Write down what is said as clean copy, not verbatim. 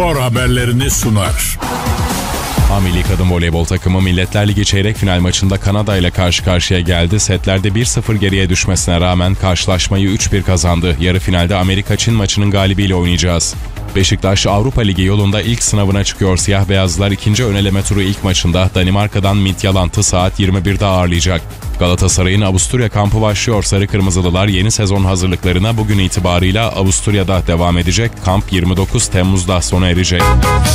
Spor haberlerini sunar. Milli kadın voleybol takımı Milletler Ligi çeyrek final maçında Kanada ile karşı karşıya geldi. Setlerde 1-0 geriye düşmesine rağmen karşılaşmayı 3-1 kazandı. Yarı finalde Amerika-Çin maçının galibiyle oynayacağız. Beşiktaş Avrupa Ligi yolunda ilk sınavına çıkıyor. Siyah beyazlılar ikinci öneleme turu ilk maçında Danimarka'dan Midtjylland'ı saat 21'de ağırlayacak. Galatasaray'ın Avusturya kampı başlıyor. Sarı Kırmızılılar yeni sezon hazırlıklarına bugün itibarıyla Avusturya'da devam edecek. Kamp 29 Temmuz'da sona erecek.